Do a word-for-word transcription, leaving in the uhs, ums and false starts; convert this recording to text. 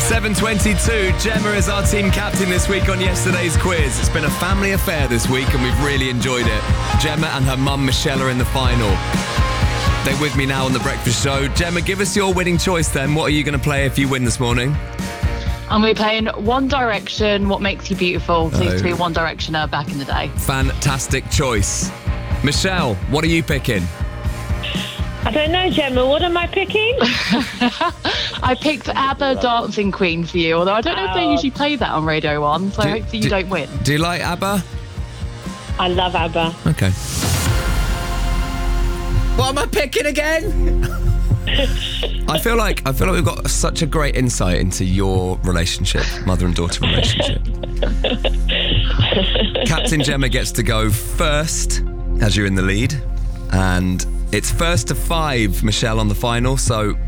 seven twenty-two, Gemma is our team captain this week on yesterday's quiz. It's been a family affair this week and we've really enjoyed it. Gemma and her mum Michelle are in the final. They're with me now on The Breakfast Show. Gemma, give us your winning choice then. What are you going to play if you win this morning? I'm going to be playing One Direction, What Makes You Beautiful. So I used to be a Oh. One Directioner back in the day. Fantastic choice. Michelle, what are you picking? I don't know, Gemma. What am I picking? I picked ABBA Dancing Queen for you, although I don't know if they Oh. usually play that on Radio one, so Do- hopefully you do- don't win. Do you like ABBA? I love ABBA. Okay. What am I picking again? I feel like I feel like we've got such a great insight into your relationship, mother and daughter relationship. Captain Gemma gets to go first, as you're in the lead, and it's first to five, Michelle, on the final. So